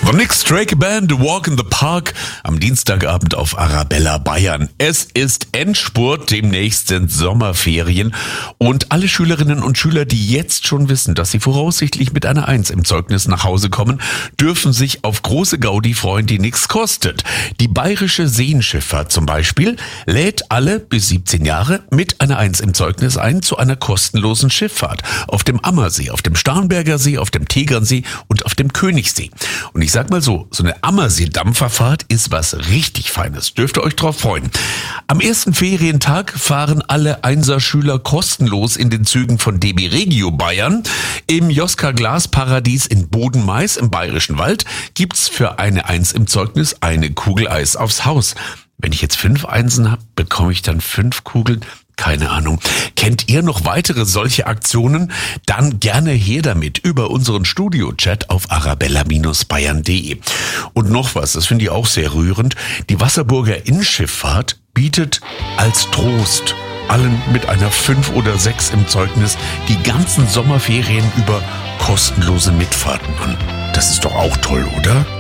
The Nick Drake Band, Walk in the Park, am Dienstagabend auf Arabella Bayern. Es ist Endspurt, demnächst sind Sommerferien und alle Schülerinnen und Schüler, die jetzt schon wissen, dass sie voraussichtlich mit einer 1 im Zeugnis nach Hause kommen, dürfen sich auf große Gaudi freuen, die nichts kostet. Die Bayerische Seenschifffahrt zum Beispiel lädt alle bis 17 Jahre mit einer 1 im Zeugnis ein zu einer kostenlosen Schifffahrt auf dem Ammersee, auf dem Starnberger See, auf dem Tegernsee und auf dem Königssee. Und ich sag mal so eine Ammersee-Dampferfahrt ist was richtig Feines. Dürft ihr euch drauf freuen. Am ersten Ferientag fahren alle 1er-Schüler kostenlos in den Zügen von DB Regio Bayern. Im Joska Glas Paradies in Bodenmais im Bayerischen Wald gibt's für eine 1 im Zeugnis eine Kugel Eis aufs Haus. Wenn ich jetzt 5 Einsen habe, bekomme ich dann 5 Kugeln? Keine Ahnung. Kennt ihr noch weitere solche Aktionen? Dann gerne her damit über unseren Studio-Chat auf arabella-bayern.de. Und noch was, das finde ich auch sehr rührend. Die Wasserburger Innenschifffahrt bietet als Trost allen mit einer 5 oder 6 im Zeugnis die ganzen Sommerferien über kostenlose Mitfahrten an. Das ist doch auch toll, oder?